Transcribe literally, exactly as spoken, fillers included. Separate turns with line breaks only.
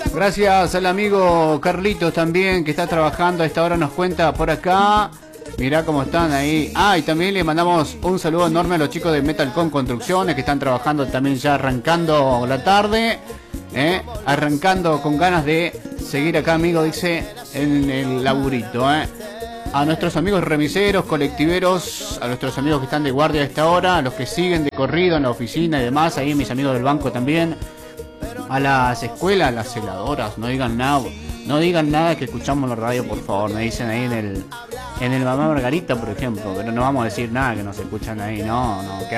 Gracias al amigo Carlitos también, que está trabajando a esta hora, nos cuenta por acá. Mirá cómo están ahí. Ah, y también le mandamos un saludo enorme a los chicos de Metalcom Construcciones, que están trabajando también ya arrancando la tarde. ¿eh? Arrancando con ganas de seguir acá, amigo, dice, en el laburito. ¿eh? A nuestros amigos remiseros, colectiveros, a nuestros amigos que están de guardia a esta hora, a los que siguen de corrido en la oficina y demás, ahí mis amigos del banco también. A las escuelas, a las celadoras, no digan nada, no digan nada que escuchamos la radio, por favor. Me dicen ahí en el en el Mamá Margarita, por ejemplo, pero no vamos a decir nada que nos escuchan ahí, no, no, que